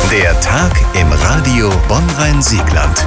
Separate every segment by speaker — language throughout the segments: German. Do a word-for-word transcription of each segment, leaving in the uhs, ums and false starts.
Speaker 1: Der Tag im Radio Bonn-Rhein-Siegland.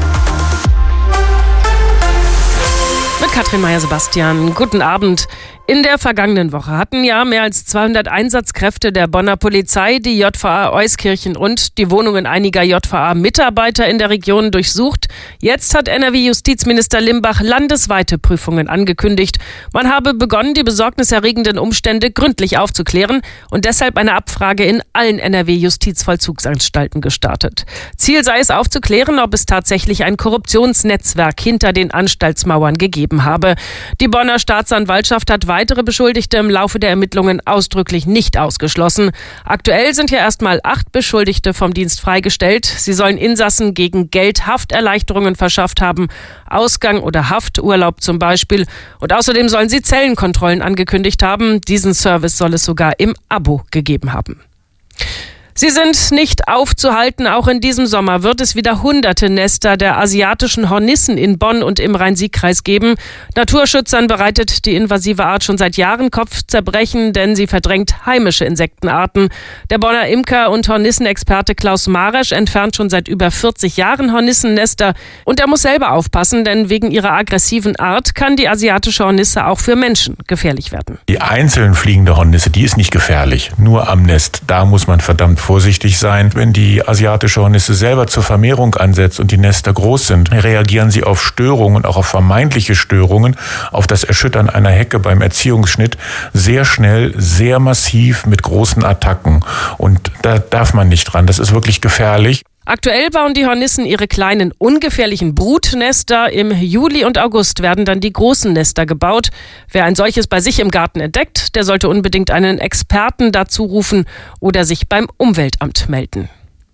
Speaker 2: Mit Katrin Meyer-Sebastian. Guten Abend. In der vergangenen Woche hatten ja mehr als zweihundert Einsatzkräfte der Bonner Polizei die J V A Euskirchen und die Wohnungen einiger J V A-Mitarbeiter in der Region durchsucht. Jetzt hat N R W-Justizminister Limbach landesweite Prüfungen angekündigt. Man habe begonnen, die besorgniserregenden Umstände gründlich aufzuklären und deshalb eine Abfrage in allen N R W-Justizvollzugsanstalten gestartet. Ziel sei es aufzuklären, ob es tatsächlich ein Korruptionsnetzwerk hinter den Anstaltsmauern gegeben habe. Die Bonner Staatsanwaltschaft hat weitere Beschuldigte im Laufe der Ermittlungen ausdrücklich nicht ausgeschlossen. Aktuell sind ja erstmal acht Beschuldigte vom Dienst freigestellt. Sie sollen Insassen gegen Geld Hafterleichterungen verschafft haben, Ausgang oder Hafturlaub zum Beispiel. Und außerdem sollen sie Zellenkontrollen angekündigt haben. Diesen Service soll es sogar im Abo gegeben haben. Sie sind nicht aufzuhalten. Auch in diesem Sommer wird es wieder hunderte Nester der asiatischen Hornissen in Bonn und im Rhein-Sieg-Kreis geben. Naturschützern bereitet die invasive Art schon seit Jahren Kopfzerbrechen, denn sie verdrängt heimische Insektenarten. Der Bonner Imker- und Hornissenexperte Klaus Maresch entfernt schon seit über vierzig Jahren Hornissennester. Und er muss selber aufpassen, denn wegen ihrer aggressiven Art kann die asiatische Hornisse auch für Menschen gefährlich werden.
Speaker 3: Die einzeln fliegende Hornisse, die ist nicht gefährlich, nur am Nest. Da muss man verdammt vorsichtig sein. Wenn die asiatische Hornisse selber zur Vermehrung ansetzt und die Nester groß sind, reagieren sie auf Störungen, auch auf vermeintliche Störungen, auf das Erschüttern einer Hecke beim Erziehungsschnitt sehr schnell, sehr massiv mit großen Attacken. Und da darf man nicht dran. Das ist wirklich gefährlich.
Speaker 2: Aktuell bauen die Hornissen ihre kleinen, ungefährlichen Brutnester. Im Juli und August werden dann die großen Nester gebaut. Wer ein solches bei sich im Garten entdeckt, der sollte unbedingt einen Experten dazu rufen oder sich beim Umweltamt melden.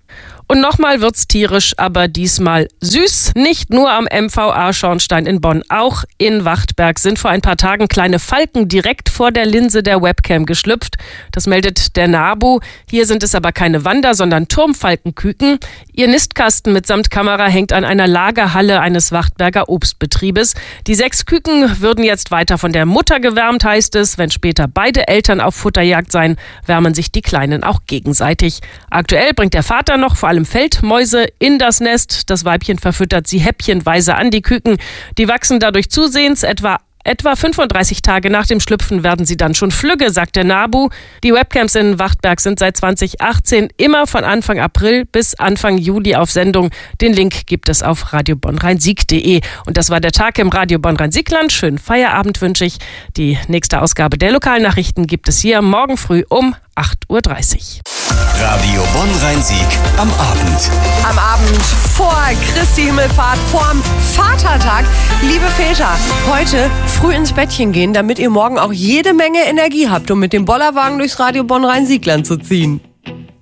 Speaker 2: Und nochmal wird's tierisch, aber diesmal süß. Nicht nur am M V A-Schornstein in Bonn, auch in Wachtberg sind vor ein paar Tagen kleine Falken direkt vor der Linse der Webcam geschlüpft. Das meldet der NABU. Hier sind es aber keine Wander, sondern Turmfalkenküken. Ihr Nistkasten mitsamt Kamera hängt an einer Lagerhalle eines Wachtberger Obstbetriebes. Die sechs Küken würden jetzt weiter von der Mutter gewärmt, heißt es. Wenn später beide Eltern auf Futterjagd seien, wärmen sich die Kleinen auch gegenseitig. Aktuell bringt der Vater noch vor allem Feldmäuse in das Nest. Das Weibchen verfüttert sie häppchenweise an die Küken. Die wachsen dadurch zusehends. Etwa Etwa fünfunddreißig Tage nach dem Schlüpfen werden sie dann schon flügge, sagt der NABU. Die Webcams in Wachtberg sind seit zweitausendachtzehn immer von Anfang April bis Anfang Juli auf Sendung. Den Link gibt es auf radio bonn rhein sieg punkt de. Und das war der Tag im Radio Bonn-Rhein-Siegland. Schönen Feierabend wünsche ich. Die nächste Ausgabe der Lokalnachrichten gibt es hier morgen früh um acht Uhr dreißig.
Speaker 1: Radio Bonn-Rhein-Sieg am Abend.
Speaker 4: Am Abend vor Christi Himmelfahrt, vorm Vatertag. Liebe Väter, heute früh ins Bettchen gehen, damit ihr morgen auch jede Menge Energie habt, um mit dem Bollerwagen durchs Radio Bonn-Rhein-Siegland zu ziehen.